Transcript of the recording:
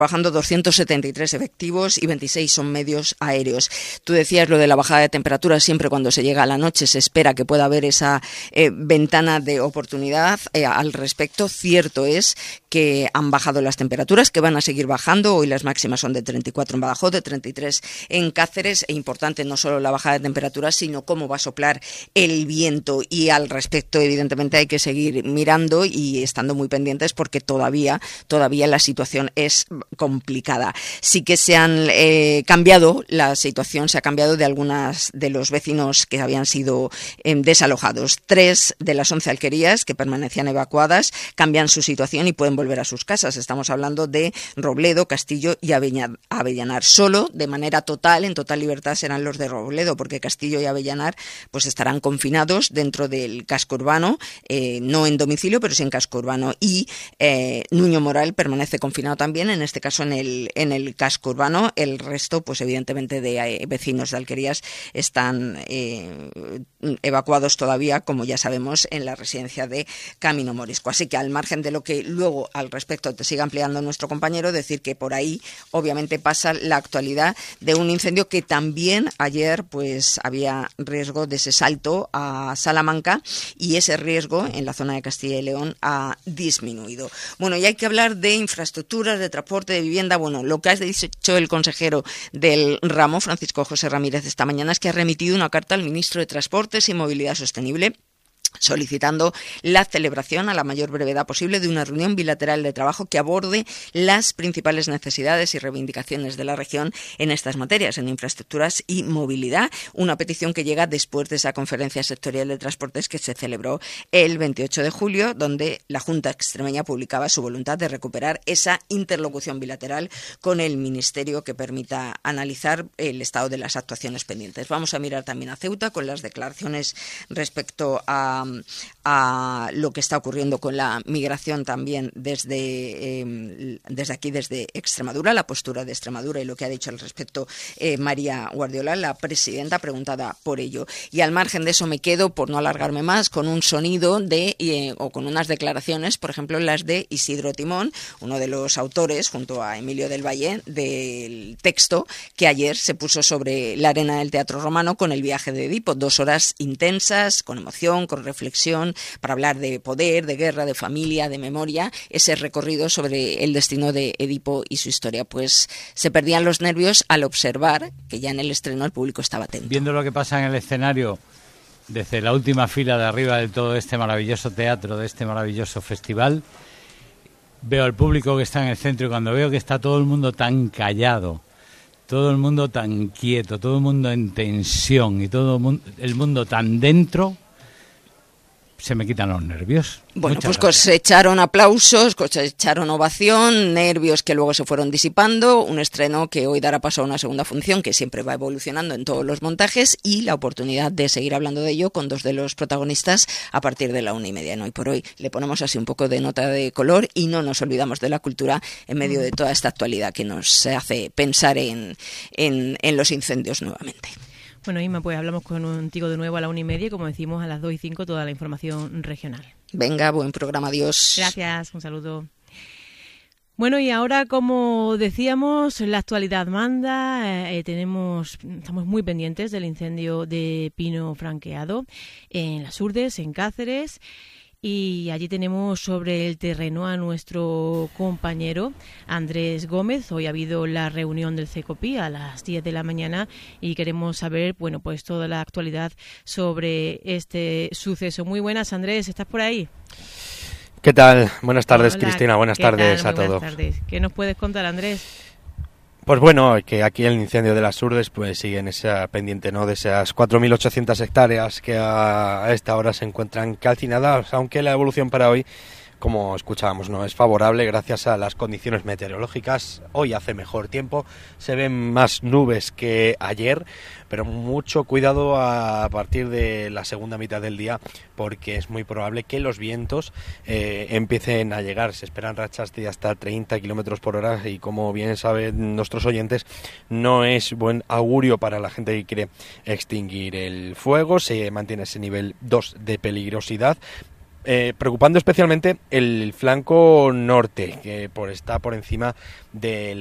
trabajando 273 efectivos y 26 son medios aéreos. Tú decías lo de la bajada de temperaturas, siempre cuando se llega a la noche se espera que pueda haber esa ventana de oportunidad. Al respecto, cierto es que han bajado las temperaturas, que van a seguir bajando. Hoy las máximas son de 34 en Badajoz, de 33 en Cáceres. E importante no solo la bajada de temperaturas, sino cómo va a soplar el viento. Y al respecto, evidentemente, hay que seguir mirando y estando muy pendientes porque todavía la situación es complicada. Sí que se han cambiado, la situación se ha cambiado de algunas de los vecinos que habían sido desalojados. 3 de las 11 alquerías que permanecían evacuadas cambian su situación y pueden volver a sus casas. Estamos hablando de Robledo, Castillo y Avellanar. Solo de manera total, en total libertad, serán los de Robledo, porque Castillo y Avellanar pues estarán confinados dentro del casco urbano, no en domicilio, pero sí en casco urbano. Y Nuño Moral permanece confinado también, en este caso en el casco urbano. El resto, pues evidentemente, de vecinos de alquerías están evacuados todavía, como ya sabemos, en la residencia de Camino Morisco. Así que, al margen de lo que luego al respecto te siga ampliando nuestro compañero, decir que por ahí obviamente pasa la actualidad de un incendio que también ayer pues había riesgo de ese salto a Salamanca, y ese riesgo en la zona de Castilla y León ha disminuido. Bueno, y hay que hablar de infraestructuras, de transporte, de vivienda. Bueno, lo que ha dicho el consejero del ramo, Francisco José Ramírez, esta mañana es que ha remitido una carta al ministro de Transportes y Movilidad Sostenible solicitando la celebración a la mayor brevedad posible de una reunión bilateral de trabajo que aborde las principales necesidades y reivindicaciones de la región en estas materias, en infraestructuras y movilidad. Una petición que llega después de esa conferencia sectorial de transportes que se celebró el 28 de julio, donde la Junta Extremeña publicaba su voluntad de recuperar esa interlocución bilateral con el Ministerio que permita analizar el estado de las actuaciones pendientes. Vamos a mirar también a Ceuta con las declaraciones respecto a lo que está ocurriendo con la migración también desde aquí, desde Extremadura, la postura de Extremadura y lo que ha dicho al respecto María Guardiola, la presidenta, preguntada por ello. Y al margen de eso me quedo, por no alargarme más, con un sonido o con unas declaraciones, por ejemplo las de Isidro Timón, uno de los autores, junto a Emilio del Valle, del texto que ayer se puso sobre la arena del Teatro Romano con el viaje de Edipo. 2 horas intensas, con emoción, con reflexión, para hablar de poder, de guerra, de familia, de memoria, ese recorrido sobre el destino de Edipo y su historia. Pues se perdían los nervios al observar que ya en el estreno el público estaba atento. Viendo lo que pasa en el escenario, desde la última fila de arriba de todo este maravilloso teatro, de este maravilloso festival, veo al público que está en el centro y cuando veo que está todo el mundo tan callado, todo el mundo tan quieto, todo el mundo en tensión y todo el mundo tan dentro, se me quitan los nervios. Bueno, Muchas pues gracias. cosecharon aplausos, cosecharon ovación, nervios que luego se fueron disipando, un estreno que hoy dará paso a una segunda función que siempre va evolucionando en todos los montajes, y la oportunidad de seguir hablando de ello con 2 de los protagonistas a partir de la 1:30. En Hoy por Hoy le ponemos así un poco de nota de color y no nos olvidamos de la cultura en medio de toda esta actualidad que nos hace pensar en los incendios nuevamente. Bueno, Inma, pues hablamos contigo de nuevo a la 1:30, como decimos, a las 2:05 toda la información regional. Venga, buen programa, adiós. Gracias, un saludo. Bueno, y ahora, como decíamos, la actualidad manda. Estamos muy pendientes del incendio de pino franqueado en Las Hurdes, en Cáceres. Y allí tenemos sobre el terreno a nuestro compañero Andrés Gómez. Hoy ha habido la reunión del CECOPI a las 10 de la mañana y queremos saber, bueno, pues toda la actualidad sobre este suceso. Muy buenas, Andrés, ¿estás por ahí? ¿Qué tal? Buenas tardes, Hola, Cristina. Buenas tardes a todos. Buenas tardes. ¿Qué nos puedes contar, Andrés? Pues bueno, que aquí el incendio de Las Hurdes pues sigue en esa pendiente, ¿no?, de esas 4.800 hectáreas que a esta hora se encuentran calcinadas, aunque la evolución para hoy, como escuchábamos, no es favorable gracias a las condiciones meteorológicas. Hoy hace mejor tiempo, se ven más nubes que ayer, pero mucho cuidado a partir de la segunda mitad del día, porque es muy probable que los vientos empiecen a llegar. Se esperan rachas de hasta 30 kilómetros por hora y, como bien saben nuestros oyentes, no es buen augurio para la gente que quiere extinguir el fuego. Se mantiene ese nivel 2 de peligrosidad. preocupando especialmente el flanco norte, que está por encima de